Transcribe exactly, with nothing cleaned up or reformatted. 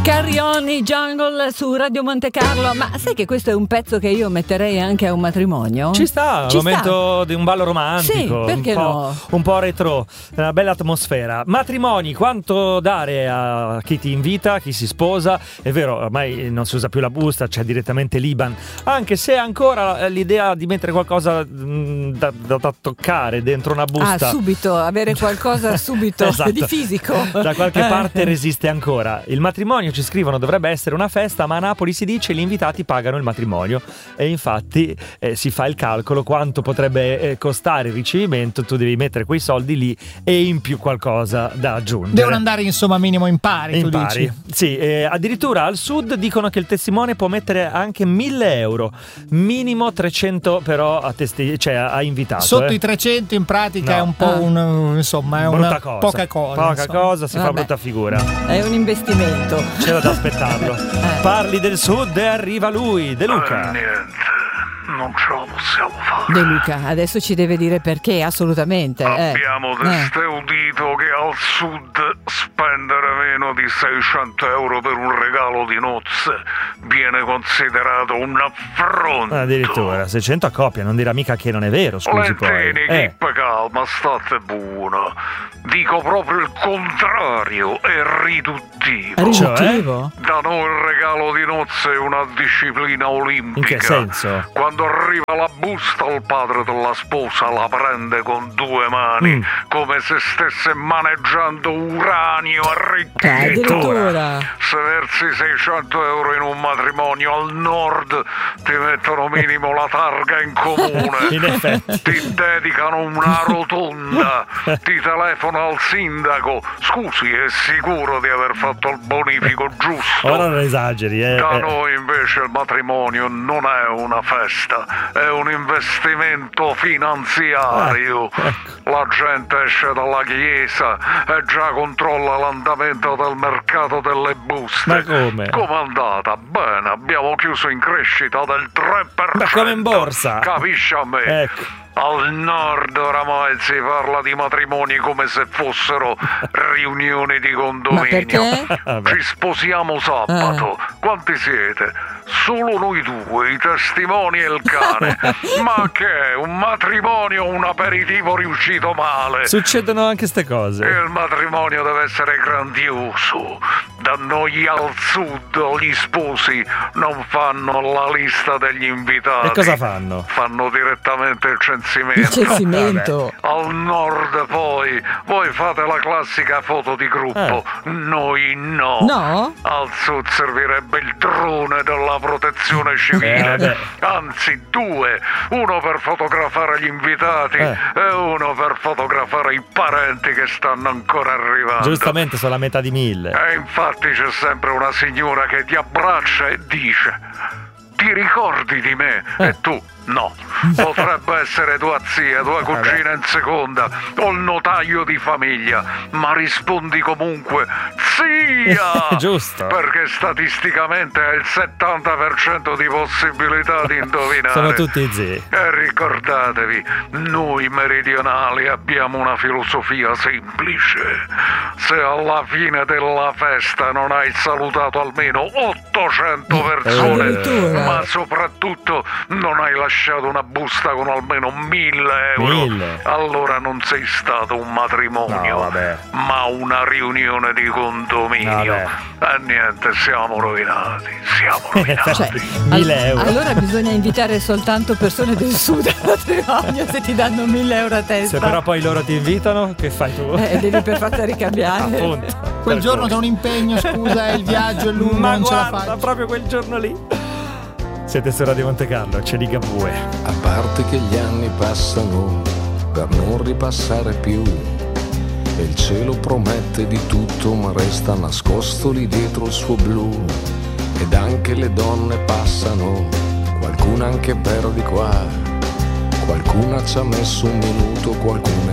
Carry On Jungle su Radio Monte Carlo. Ma sai che questo è un pezzo che io metterei anche a un matrimonio? Ci sta, Ci un momento sta. di un ballo romantico, Sì, perché un po', no? un po' retro, una bella atmosfera. Matrimoni, quanto dare a chi ti invita, a chi si sposa? È vero, ormai non si usa più la busta, c'è direttamente l'I B A N, anche se ancora l'idea di mettere qualcosa mh, da, da, da toccare dentro una busta. Ah, subito, avere qualcosa subito Esatto. di fisico. Da qualche parte resiste ancora. Il matrimonio, ci scrivono, dovrebbe essere una festa, ma a Napoli si dice gli invitati pagano il matrimonio, e infatti eh, si fa il calcolo quanto potrebbe eh, costare il ricevimento, tu devi mettere quei soldi lì e in più qualcosa da aggiungere. Devono andare insomma minimo in pari, in tu pari. dici? Sì, eh, addirittura al sud dicono che il testimone può mettere anche mille euro, minimo trecento però a, testi- cioè a invitato. Sotto eh. i trecento in pratica No. è un po' Ah. un insomma è Brutta una cosa. poca cosa. Poca insomma. cosa, si fa Vabbè. brutta figura. È un investimento. C'era da aspettarlo. Eh. Parli del sud e arriva lui, De Luca. Eh, niente, non ce la possiamo fare. De Luca, adesso ci deve dire perché, assolutamente. eh. Abbiamo Eh. testé udito che al sud spendere meno di seicento euro per un regalo di nozze viene considerato un affronto. Addirittura seicento a coppia, non dirà mica che non è vero, scusi poi. Lentini, Eh. keep calma, state buona. Dico proprio il contrario, è riduttivo. Riduttivo? Da noi il regalo di nozze è una disciplina olimpica. In che senso? Quando arriva la busta, il padre della sposa la prende con due mani, Mm. come se stesse maneggiando uranio arricchito. Addirittura. Se versi seicento euro in un matrimonio al nord, ti mettono minimo la targa in comune. In effetti. Ti dedicano una rotonda, ti telefono al sindaco. Scusi, è sicuro di aver fatto il bonifico giusto? Ora non esageri, eh. Da eh. noi invece il matrimonio non è una festa, è un investimento finanziario. Eh, ecco. La gente esce dalla chiesa e già controlla l'andamento del mercato delle buste. Ma come? Com'è andata? Bene, abbiamo chiuso in crescita del tre per cento. Ma come in borsa? Capisci a me? Ecco. Al nord oramai si parla di matrimoni come se fossero riunioni di condominio. Ma perché? Vabbè. Ci sposiamo sabato. Quanti siete? Solo noi due, i testimoni e il cane. Ma che è? Un matrimonio o un aperitivo riuscito male? Succedono anche ste cose. Il matrimonio deve essere grandioso. Da noi al sud gli sposi non fanno la lista degli invitati. E cosa fanno? Fanno direttamente il censimento. Il censimento. Al nord poi voi fate la classica foto di gruppo, noi no. No? Al sud servirebbe il drone della protezione Eh, civile, vabbè. anzi due, uno per fotografare gli invitati Eh. e uno per fotografare i parenti che stanno ancora arrivando. Giustamente sono la metà di mille. E infatti c'è sempre una signora che ti abbraccia e dice: ti ricordi di me? Eh. E tu no. Potrebbe essere tua zia, tua cugina in seconda o il notaio di famiglia, ma rispondi comunque zia. Giusto. Perché statisticamente hai il settanta per cento di possibilità di indovinare. Sono tutti zii. E ricordatevi, noi meridionali abbiamo una filosofia semplice. Se alla fine della festa non hai salutato almeno ottocento persone, Addirittura. ma soprattutto non hai lasciato una busta con almeno mille euro, Mille? allora non sei stato un matrimonio, No, vabbè. ma una riunione di condominio. Vabbè. E niente, siamo rovinati, siamo rovinati. Cioè, Mille al- euro. allora bisogna invitare soltanto persone del sud al matrimonio se ti danno mille euro a testa. Se però poi loro ti invitano, che fai tu? Eh, devi per forza ricambiare. Appunto. Quel Per giorno cui- c'è un impegno, scusa, il viaggio è lungo, Ma non ce la guarda, faccio. proprio quel giorno lì. Siete su Radio Monte Carlo, c'è di Gabue. A parte che gli anni passano per non ripassare più, e il cielo promette di tutto ma resta nascosto lì dietro il suo blu, ed anche le donne passano, qualcuna anche per di qua, qualcuna ci ha messo un minuto, qualcuna